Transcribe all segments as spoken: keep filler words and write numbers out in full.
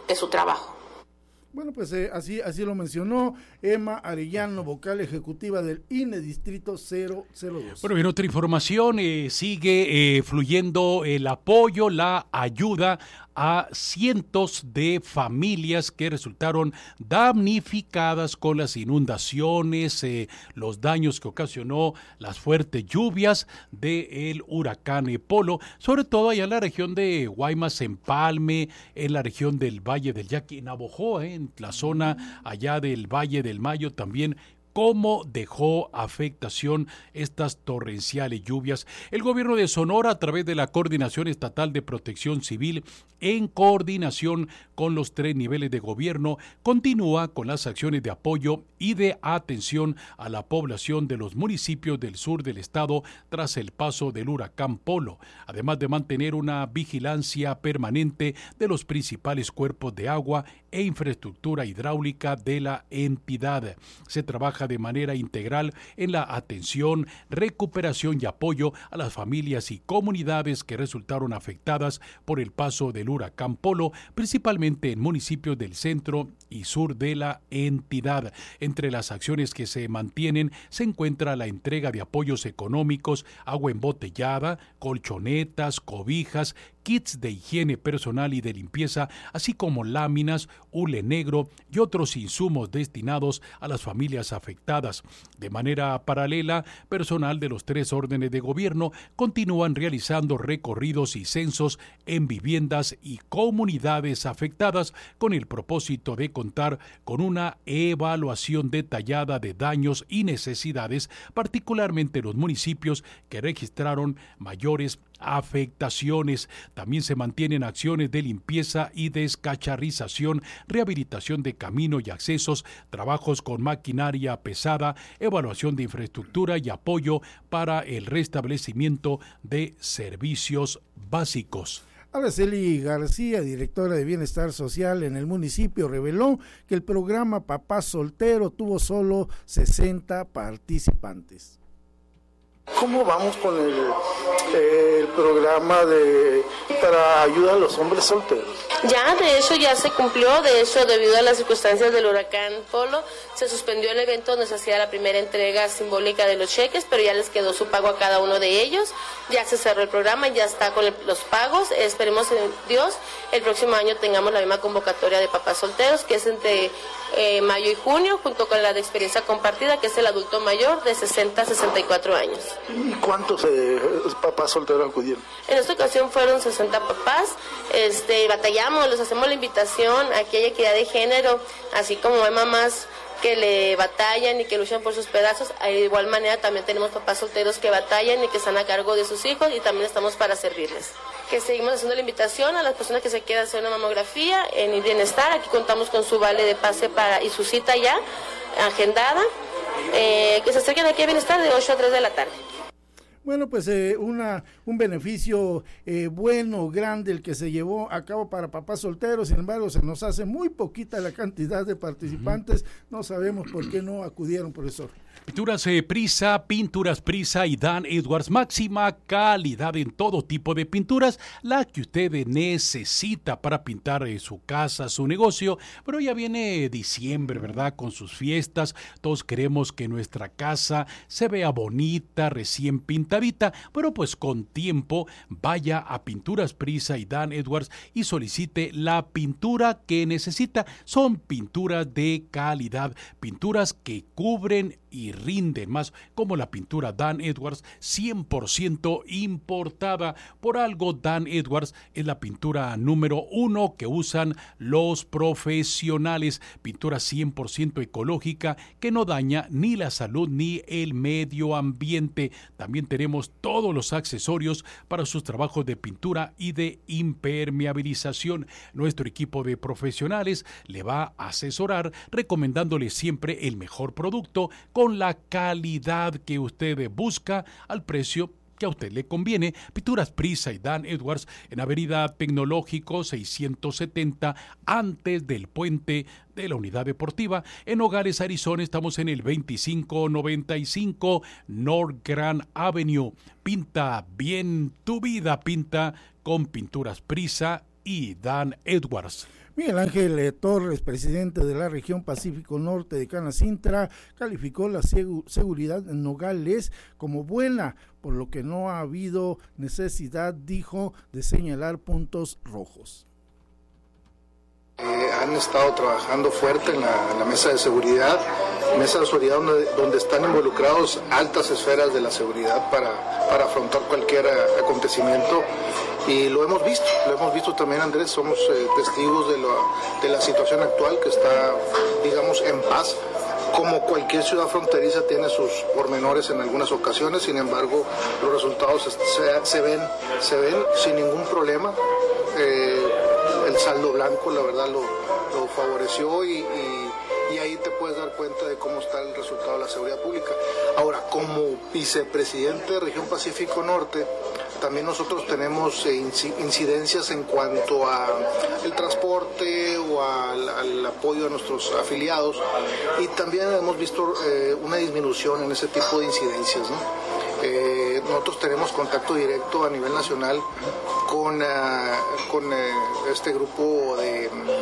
de su trabajo. Bueno, pues eh, así así lo mencionó Emma Arellano, vocal ejecutiva del I N E Distrito cero cero dos. Bueno, en otra información, eh, sigue eh, fluyendo el apoyo, la ayuda a cientos de familias que resultaron damnificadas con las inundaciones, eh, los daños que ocasionó las fuertes lluvias del huracán Polo, sobre todo allá en la región de Guaymas, Empalme, en la región del Valle del Yaqui, en Navojoa, eh, en la zona allá del Valle del Mayo también. ¿Cómo dejó afectación estas torrenciales lluvias? El gobierno de Sonora, a través de la Coordinación Estatal de Protección Civil, en coordinación con los tres niveles de gobierno, continúa con las acciones de apoyo y de atención a la población de los municipios del sur del estado tras el paso del huracán Polo, además de mantener una vigilancia permanente de los principales cuerpos de agua e infraestructura hidráulica de la entidad. Se trabaja de manera integral en la atención, recuperación y apoyo a las familias y comunidades que resultaron afectadas por el paso del huracán Polo, principalmente en municipios del centro y sur de la entidad. Entre las acciones que se mantienen se encuentra la entrega de apoyos económicos, agua embotellada, colchonetas, cobijas, kits de higiene personal y de limpieza, así como láminas, hule negro y otros insumos destinados a las familias afectadas. De manera paralela, personal de los tres órdenes de gobierno continúan realizando recorridos y censos en viviendas y comunidades afectadas con el propósito de contar con una evaluación detallada de daños y necesidades, particularmente los municipios que registraron mayores afectaciones. También se mantienen acciones de limpieza y descacharrización, rehabilitación de camino y accesos, trabajos con maquinaria pesada, evaluación de infraestructura y apoyo para el restablecimiento de servicios básicos. Araceli García, directora de Bienestar Social en el municipio, reveló que el programa Papá Soltero tuvo solo sesenta participantes. ¿Cómo vamos con el, el programa de para ayuda a los hombres solteros? Ya, de hecho, ya se cumplió. De hecho, debido a las circunstancias del huracán Polo, se suspendió el evento donde se hacía la primera entrega simbólica de los cheques, pero ya les quedó su pago a cada uno de ellos. Ya se cerró el programa, ya está con el, los pagos. Esperemos en Dios, el próximo año tengamos la misma convocatoria de papás solteros, que es entre eh, mayo y junio, junto con la de experiencia compartida, que es el adulto mayor de sesenta a sesenta y cuatro años. ¿Y cuántos eh, papás solteros acudieron? En esta ocasión fueron sesenta papás. Este, batallamos, les hacemos la invitación a que haya equidad de género, así como hay mamás que le batallan y que luchan por sus pedazos. De igual manera también tenemos papás solteros que batallan y que están a cargo de sus hijos, y también estamos para servirles. Que seguimos haciendo la invitación a las personas que se quieran hacer una mamografía en Bienestar. Aquí contamos con su vale de pase para y su cita ya agendada. Eh, que se acerquen aquí a Bienestar de ocho a tres de la tarde. Bueno, pues eh, una un beneficio eh, bueno, grande el que se llevó a cabo para papás solteros. Sin embargo, se nos hace muy poquita la cantidad de participantes. No sabemos por qué no acudieron, profesor. Pinturas eh, Prisa, Pinturas Prisa y Dan Edwards, máxima calidad en todo tipo de pinturas, la que usted necesita para pintar eh, su casa, su negocio. Pero ya viene diciembre, ¿verdad? Con sus fiestas, todos queremos que nuestra casa se vea bonita, recién pintadita, pero pues con tiempo vaya a Pinturas Prisa y Dan Edwards y solicite la pintura que necesita. Son pinturas de calidad, pinturas que cubren y rinden más, como la pintura Dan Edwards, cien por ciento importada. Por algo Dan Edwards es la pintura número uno que usan los profesionales. Pintura cien por ciento ecológica que no daña ni la salud ni el medio ambiente. También tenemos todos los accesorios para sus trabajos de pintura y de impermeabilización. Nuestro equipo de profesionales le va a asesorar recomendándole siempre el mejor producto con la calidad que usted busca al precio que a usted le conviene. Pinturas Prisa y Dan Edwards en Avenida Tecnológico seiscientos setenta, antes del puente de la Unidad Deportiva. En Nogales, Arizona, estamos en el veinticinco noventa y cinco North Grand Avenue. Pinta bien tu vida, pinta con Pinturas Prisa y Dan Edwards. Miguel Ángel Torres, presidente de la región Pacífico Norte de Canacintra, calificó la seguridad en Nogales como buena, por lo que no ha habido necesidad, dijo, de señalar puntos rojos. Eh, han estado trabajando fuerte en la, en la mesa de seguridad, mesa de seguridad donde, donde están involucrados altas esferas de la seguridad para, para afrontar cualquier acontecimiento. Y lo hemos visto, lo hemos visto también, Andrés, somos eh, testigos de, lo, de la situación actual que está, digamos, en paz. Como cualquier ciudad fronteriza tiene sus pormenores en algunas ocasiones, sin embargo, los resultados se, se ven, se ven sin ningún problema. Eh, el saldo blanco, la verdad, lo, lo favoreció y, y, y ahí te puedes dar cuenta de cómo está el resultado de la seguridad pública. Ahora, como vicepresidente de Región Pacífico Norte, también nosotros tenemos eh, incidencias en cuanto a el transporte o al, al apoyo a nuestros afiliados, y también hemos visto eh, una disminución en ese tipo de incidencias, ¿no? Eh, nosotros tenemos contacto directo a nivel nacional con, uh, con uh, este grupo de,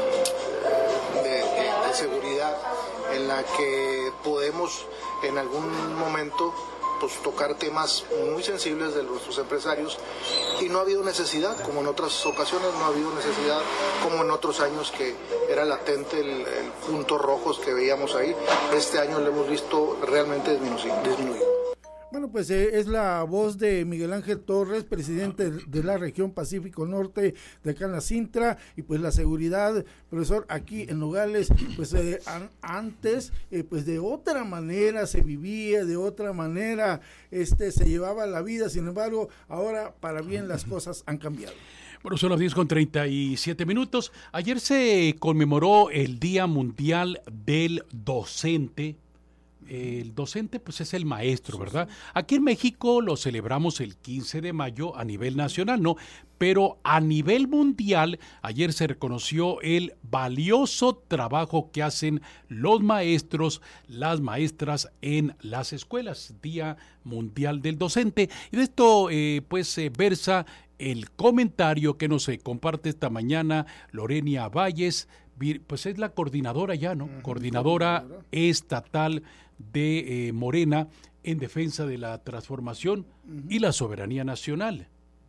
de, de, de seguridad, en la que podemos en algún momento pues tocar temas muy sensibles de nuestros empresarios, y no ha habido necesidad, como en otras ocasiones, no ha habido necesidad como en otros años que era latente el, el puntos rojos que veíamos ahí. Este año lo hemos visto realmente disminuido. Bueno, pues eh, es la voz de Miguel Ángel Torres, presidente de la región Pacífico Norte de Canacintra, y pues la seguridad, profesor, aquí en Nogales, pues eh, an, antes, eh, pues de otra manera se vivía, de otra manera este se llevaba la vida, sin embargo, ahora para bien las cosas han cambiado. Bueno, son las diez con treinta y siete minutos. Ayer se conmemoró el Día Mundial del Docente. El docente pues es el maestro, ¿verdad? Aquí en México lo celebramos el quince de mayo a nivel nacional, ¿no? Pero a nivel mundial, ayer se reconoció el valioso trabajo que hacen los maestros, las maestras en las escuelas, Día Mundial del Docente. Y de esto eh, pues eh, versa el comentario que nos eh, comparte esta mañana Lorena Valles, pues es la coordinadora ya, ¿no? Uh-huh. Coordinadora estatal de eh, Morena en defensa de la transformación uh-huh. y la soberanía nacional.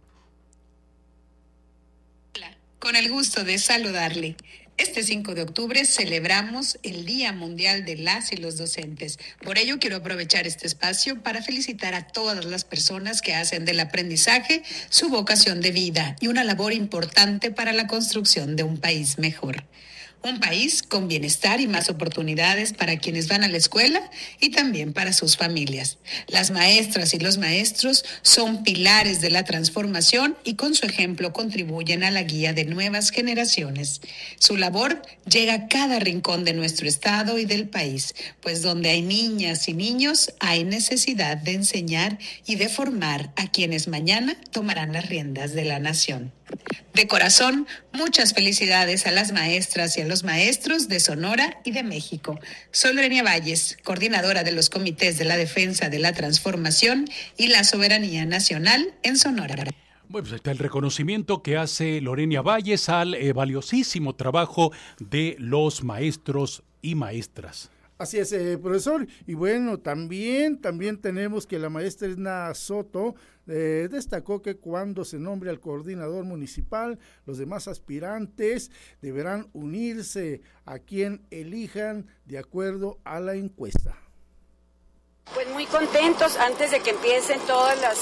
Hola, con el gusto de saludarle. Este cinco de octubre celebramos el Día Mundial de las y los Docentes. Por ello quiero aprovechar este espacio para felicitar a todas las personas que hacen del aprendizaje su vocación de vida y una labor importante para la construcción de un país mejor. Un país con bienestar y más oportunidades para quienes van a la escuela y también para sus familias. Las maestras y los maestros son pilares de la transformación y con su ejemplo contribuyen a la guía de nuevas generaciones. Su labor llega a cada rincón de nuestro estado y del país, pues donde hay niñas y niños hay necesidad de enseñar y de formar a quienes mañana tomarán las riendas de la nación. De corazón, muchas felicidades a las maestras y a los maestros de Sonora y de México. Soy Lorena Valles, coordinadora de los comités de la defensa de la transformación y la soberanía nacional en Sonora. Bueno, pues está el reconocimiento que hace Lorena Valles al eh, valiosísimo trabajo de los maestros y maestras. Así es, eh, profesor. Y bueno, también, también tenemos que la maestra Edna Soto eh, destacó que cuando se nombre al coordinador municipal, los demás aspirantes deberán unirse a quien elijan de acuerdo a la encuesta. Pues muy contentos antes de que empiecen todas las...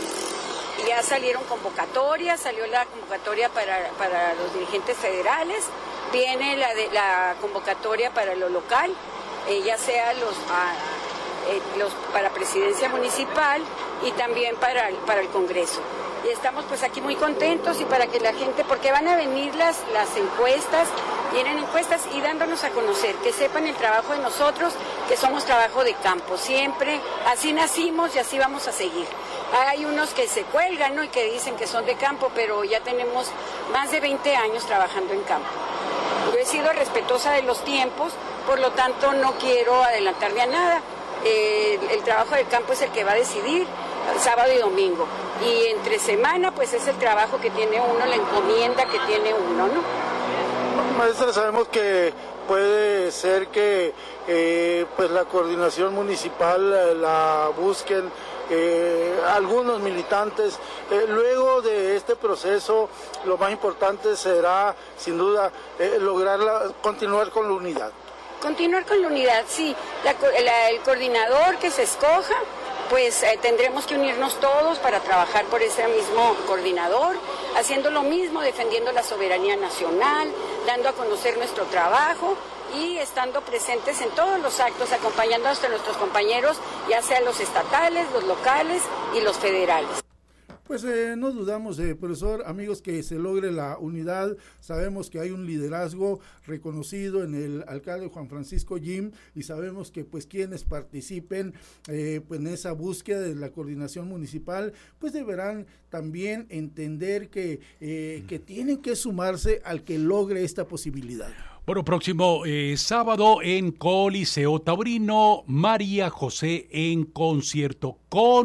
Um, ya salieron convocatorias, salió la convocatoria para, para los dirigentes federales, viene la, de, la convocatoria para lo local, Eh, ya sea los, ah, eh, los para presidencia municipal y también para, para el Congreso. Y estamos pues aquí muy contentos y para que la gente, porque van a venir las, las encuestas, vienen encuestas y dándonos a conocer, que sepan el trabajo de nosotros, que somos trabajo de campo, siempre, así nacimos y así vamos a seguir. Hay unos que se cuelgan, ¿no?, y que dicen que son de campo, pero ya tenemos más de veinte años trabajando en campo. Yo he sido respetuosa de los tiempos, por lo tanto no quiero adelantarme a nada. Eh, el trabajo del campo es el que va a decidir sábado y domingo. Y entre semana pues es el trabajo que tiene uno, la encomienda que tiene uno, ¿no? maestra, sabemos que puede ser que eh, pues la coordinación municipal eh, la busquen eh, algunos militantes. Eh, luego de este proceso, lo más importante será, sin duda, eh, lograr la, continuar con la unidad. Continuar con la unidad, sí. La, la, el coordinador que se escoja, pues eh, tendremos que unirnos todos para trabajar por ese mismo coordinador, haciendo lo mismo, defendiendo la soberanía nacional, dando a conocer nuestro trabajo y estando presentes en todos los actos, acompañando a nuestros compañeros, ya sea los estatales, los locales y los federales. Pues eh, no dudamos, eh, profesor, amigos, que se logre la unidad. Sabemos que hay un liderazgo reconocido en el alcalde Juan Francisco Jim y sabemos que pues quienes participen eh, pues, en esa búsqueda de la coordinación municipal pues deberán también entender que, eh, que tienen que sumarse al que logre esta posibilidad. Bueno, próximo eh, sábado en Coliseo Taurino, María José en concierto,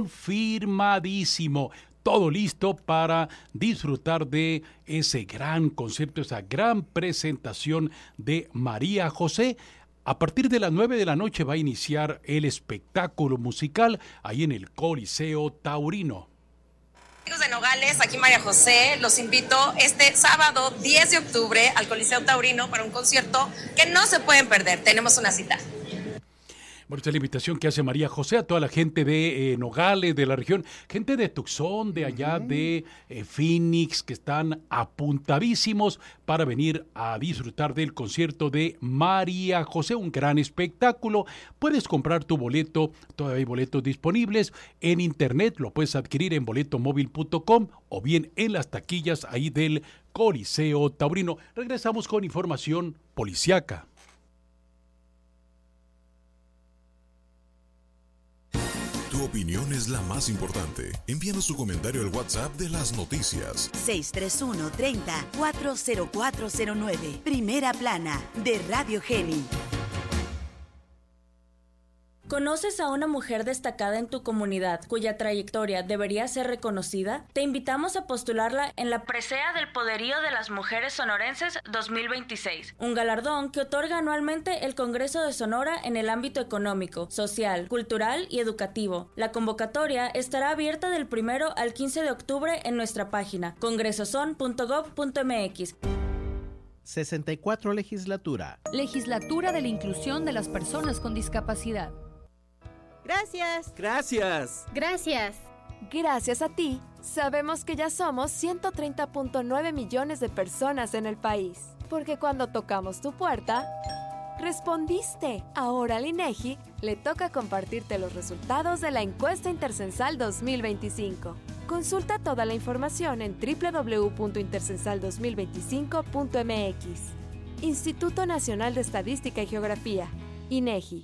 confirmadísimo. Todo listo para disfrutar de ese gran concierto, esa gran presentación de María José. A partir de las nueve de la noche va a iniciar el espectáculo musical ahí en el Coliseo Taurino. Amigos de Nogales, aquí María José, los invito este sábado diez de octubre al Coliseo Taurino para un concierto que no se pueden perder. Tenemos una cita. Bueno, esta es la invitación que hace María José a toda la gente de eh, Nogales, de la región, gente de Tucson, de allá uh-huh. de eh, Phoenix, que están apuntadísimos para venir a disfrutar del concierto de María José, un gran espectáculo. Puedes comprar tu boleto, todavía hay boletos disponibles en internet, lo puedes adquirir en boleto móvil punto com o bien en las taquillas ahí del Coliseo Taurino. Regresamos con información policiaca. Tu opinión es la más importante. Envíanos tu comentario al WhatsApp de las noticias. seis tres uno, treinta, cuatro cero cuatro cero nueve. Primera plana de Radio Geni. ¿Conoces a una mujer destacada en tu comunidad cuya trayectoria debería ser reconocida? Te invitamos a postularla en la Presea del Poderío de las Mujeres Sonorenses dos mil veintiséis, un galardón que otorga anualmente el Congreso de Sonora en el ámbito económico, social, cultural y educativo. La convocatoria estará abierta del primero al quince de octubre en nuestra página congresoson punto gob punto eme equis. sesenta y cuatro Legislatura. Legislatura de la Inclusión de las Personas con Discapacidad. Gracias. Gracias. Gracias. Gracias a ti, sabemos que ya somos ciento treinta punto nueve millones de personas en el país. Porque cuando tocamos tu puerta, respondiste. Ahora al INEGI le toca compartirte los resultados de la encuesta intercensal dos mil veinticinco. Consulta toda la información en doble u doble u doble u punto intercensal dos mil veinticinco punto eme equis. Instituto Nacional de Estadística y Geografía, INEGI.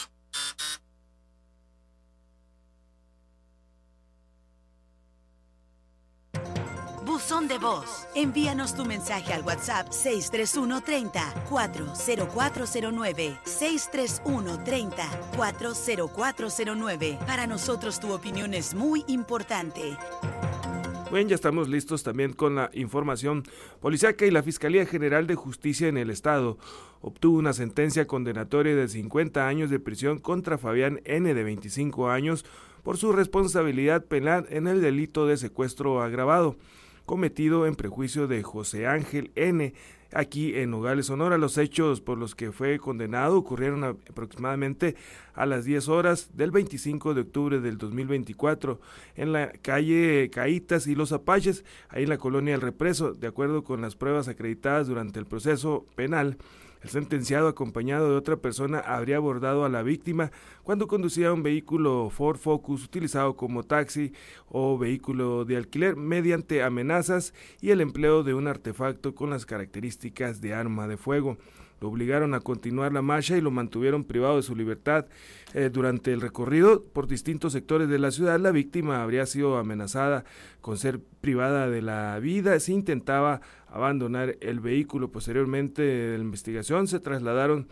Buzón de voz. Envíanos tu mensaje al WhatsApp seis tres uno, treinta, cuatro cero cuatro cero nueve. seis tres uno, treinta, cuatro cero cuatro cero nueve. Para nosotros tu opinión es muy importante. Bueno, ya estamos listos también con la información policíaca y la Fiscalía General de Justicia en el Estado obtuvo una sentencia condenatoria de cincuenta años de prisión contra Fabián N., de veinticinco años, por su responsabilidad penal en el delito de secuestro agravado cometido en prejuicio de José Ángel N., aquí en Nogales, Sonora. Los hechos por los que fue condenado ocurrieron aproximadamente a las diez horas del veinticinco de octubre del dos mil veinticuatro en la calle Caítas y Los Apaches, ahí en la colonia El Represo. De acuerdo con las pruebas acreditadas durante el proceso penal, el sentenciado, acompañado de otra persona, habría abordado a la víctima cuando conducía un vehículo Ford Focus utilizado como taxi o vehículo de alquiler mediante amenazas y el empleo de un artefacto con las características de arma de fuego. Lo obligaron a continuar la marcha y lo mantuvieron privado de su libertad. Eh, durante el recorrido por distintos sectores de la ciudad, la víctima habría sido amenazada con ser privada de la vida si intentaba abandonar el vehículo. Posteriormente de la investigación se trasladaron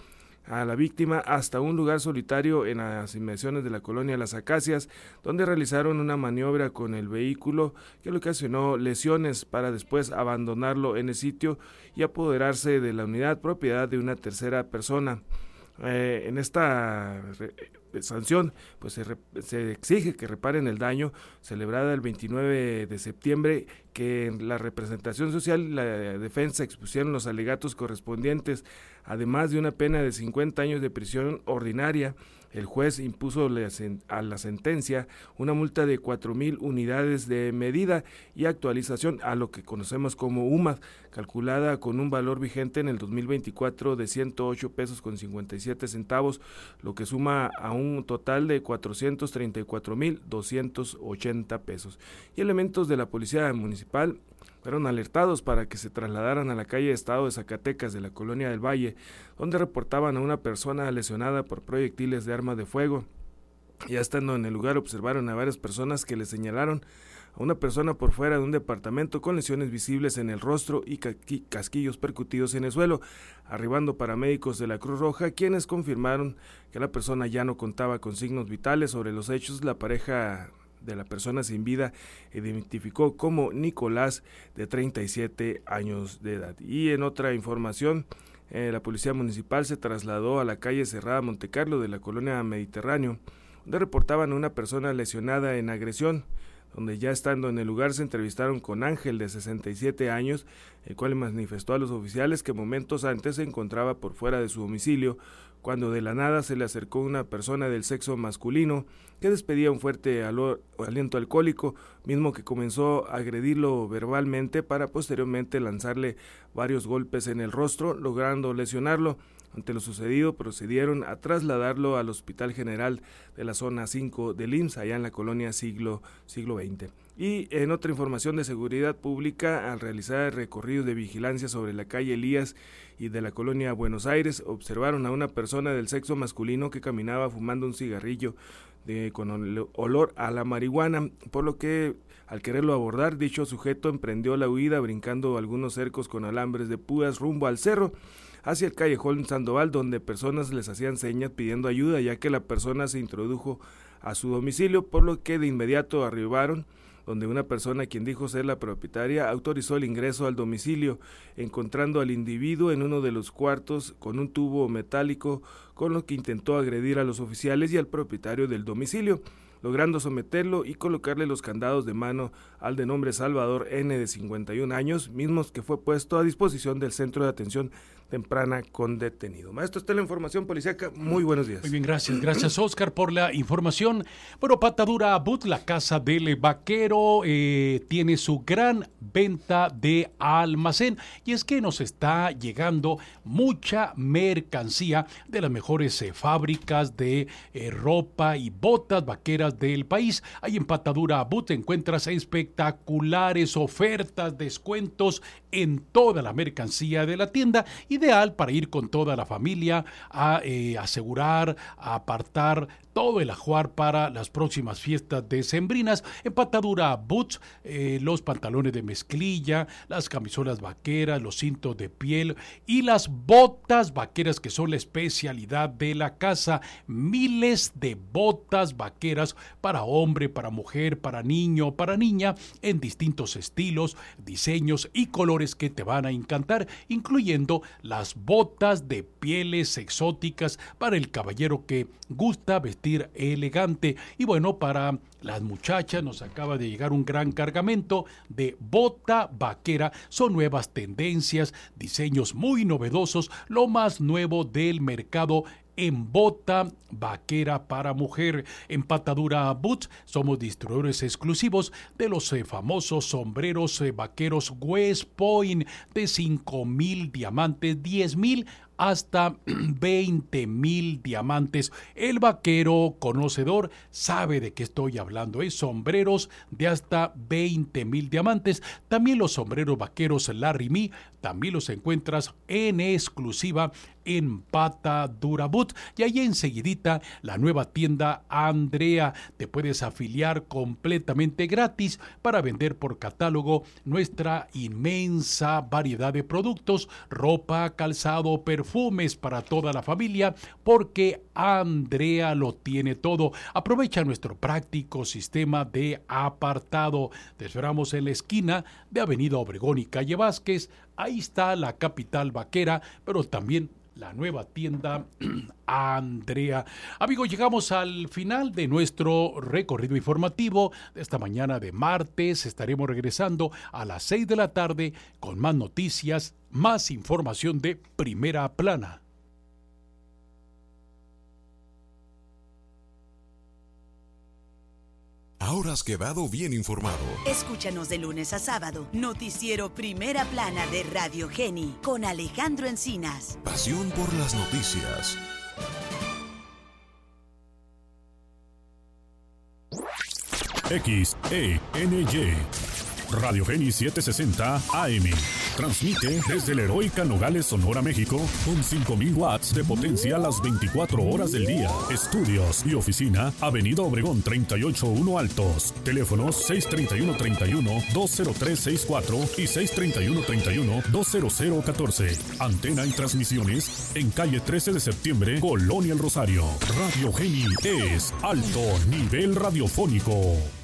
a la víctima hasta un lugar solitario en las inmediaciones de la colonia Las Acacias, donde realizaron una maniobra con el vehículo que le ocasionó lesiones para después abandonarlo en el sitio y apoderarse de la unidad propiedad de una tercera persona. Eh, en esta re, sanción pues se, re, se exige que reparen el daño, celebrada el veintinueve de septiembre, que en la representación social y la defensa expusieron los alegatos correspondientes. Además de una pena de cincuenta años de prisión ordinaria, el juez impuso a la sentencia una multa de cuatro mil unidades de medida y actualización a lo que conocemos como U M A D, calculada con un valor vigente en el dos mil veinticuatro de ciento ocho pesos con cincuenta y siete centavos, lo que suma a un total de cuatrocientos treinta y cuatro mil doscientos ochenta pesos. Y elementos de la Policía Municipal fueron alertados para que se trasladaran a la calle Estado de Zacatecas de la Colonia del Valle, donde reportaban a una persona lesionada por proyectiles de arma de fuego. Ya estando en el lugar observaron a varias personas que le señalaron a una persona por fuera de un departamento con lesiones visibles en el rostro y casquillos percutidos en el suelo, arribando paramédicos de la Cruz Roja, quienes confirmaron que la persona ya no contaba con signos vitales. Sobre los hechos, la pareja de la persona sin vida identificó como Nicolás, de treinta y siete años de edad. Y en otra información, eh, la Policía Municipal se trasladó a la calle Cerrada Montecarlo de la Colonia Mediterráneo, donde reportaban a una persona lesionada en agresión, donde ya estando en el lugar se entrevistaron con Ángel, de sesenta y siete años, el cual manifestó a los oficiales que momentos antes se encontraba por fuera de su domicilio, cuando de la nada se le acercó una persona del sexo masculino que despedía un fuerte alor, aliento alcohólico, mismo que comenzó a agredirlo verbalmente para posteriormente lanzarle varios golpes en el rostro, logrando lesionarlo. Ante lo sucedido, procedieron a trasladarlo al Hospital General de la Zona cinco del I M S S, allá en la colonia siglo, siglo veinte. Y en otra información de seguridad pública, al realizar recorridos de vigilancia sobre la calle Elías y de la colonia Buenos Aires, observaron a una persona del sexo masculino que caminaba fumando un cigarrillo de, con olor a la marihuana, por lo que al quererlo abordar, dicho sujeto emprendió la huida brincando algunos cercos con alambres de púas rumbo al cerro, hacia el callejón Sandoval, donde personas les hacían señas pidiendo ayuda, ya que la persona se introdujo a su domicilio, por lo que de inmediato arribaron, donde una persona, quien dijo ser la propietaria, autorizó el ingreso al domicilio, encontrando al individuo en uno de los cuartos con un tubo metálico, con lo que intentó agredir a los oficiales y al propietario del domicilio, logrando someterlo y colocarle los candados de mano al de nombre Salvador N., de cincuenta y un años, mismos que fue puesto a disposición del Centro de Atención Temprana con detenido. Maestro, esta es la información policíaca. Muy buenos días. Muy bien, gracias. Gracias, Oscar, por la información. Bueno, Patadura Boot, la casa del vaquero, eh, tiene su gran venta de almacén. Y es que nos está llegando mucha mercancía de las mejores eh, fábricas de eh, ropa y botas vaqueras del país. Ahí en Patadura Boot encuentras espectaculares ofertas, descuentos en toda la mercancía de la tienda, ideal para ir con toda la familia a eh, asegurar, a apartar todo el ajuar para las próximas fiestas decembrinas. En Patadura Boots, eh, los pantalones de mezclilla, las camisolas vaqueras, los cintos de piel y las botas vaqueras, que son la especialidad de la casa. Miles de botas vaqueras para hombre, para mujer, para niño, para niña, en distintos estilos, diseños y colores que te van a encantar, incluyendo las botas de pieles exóticas para el caballero que gusta vestir elegante. Y bueno, para las muchachas nos acaba de llegar un gran cargamento de bota vaquera. Son nuevas tendencias, diseños muy novedosos, lo más nuevo del mercado en bota vaquera para mujer. En Patadura Boots somos distribuidores exclusivos de los eh, famosos sombreros eh, vaqueros West Point de cinco mil diamantes, diez mil hasta veinte mil diamantes. El vaquero conocedor sabe de qué estoy hablando. Es sombreros de hasta veinte mil diamantes. También los sombreros vaqueros Larry Me, también los encuentras en exclusiva en Patadura Boot. Y ahí enseguidita la nueva tienda Andrea. Te puedes afiliar completamente gratis para vender por catálogo nuestra inmensa variedad de productos, ropa, calzado, perfume, perfumes para toda la familia, porque Andrea lo tiene todo. Aprovecha nuestro práctico sistema de apartado. Te esperamos en la esquina de Avenida Obregón y Calle Vázquez. Ahí está la capital vaquera, pero también la nueva tienda Andrea. Amigos, llegamos al final de nuestro recorrido informativo de esta mañana de martes. Estaremos regresando a las seis de la tarde con más noticias, más información de Primera Plana. Ahora has quedado bien informado. Escúchanos de lunes a sábado, Noticiero Primera Plana de Radio Geni, con Alejandro Encinas. Pasión por las noticias. X E N Y Radio Geni setecientos sesenta A M. Transmite desde la heroica Nogales, Sonora, México, con cinco mil watts de potencia las veinticuatro horas del día. Estudios y oficina, Avenida Obregón treinta y ocho uno Altos. Teléfonos seis treinta y uno treinta y uno dos cero tres sesenta y cuatro y seis treinta y uno treinta y uno dos cero cero catorce. Antena y transmisiones en calle trece de septiembre, Colonia El Rosario. Radio Geni es alto nivel radiofónico.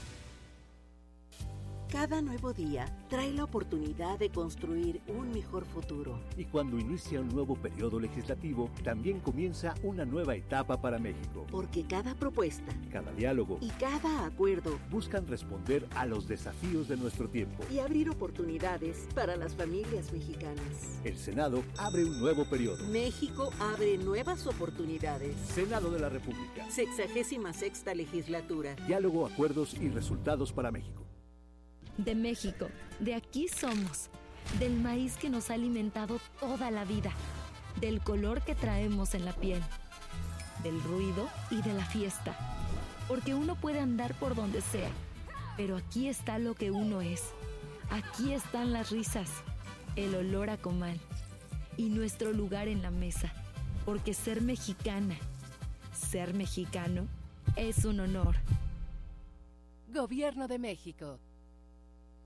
Cada nuevo día trae la oportunidad de construir un mejor futuro. Y cuando inicia un nuevo periodo legislativo, también comienza una nueva etapa para México. Porque cada propuesta, cada diálogo y cada acuerdo buscan responder a los desafíos de nuestro tiempo y abrir oportunidades para las familias mexicanas. El Senado abre un nuevo periodo. México abre nuevas oportunidades. Senado de la República. Sexagésima sexta legislatura. Diálogo, acuerdos y resultados para México. De México, de aquí somos, del maíz que nos ha alimentado toda la vida, del color que traemos en la piel, del ruido y de la fiesta, porque uno puede andar por donde sea, pero aquí está lo que uno es, aquí están las risas, el olor a comal y nuestro lugar en la mesa, porque ser mexicana, ser mexicano es un honor. Gobierno de México.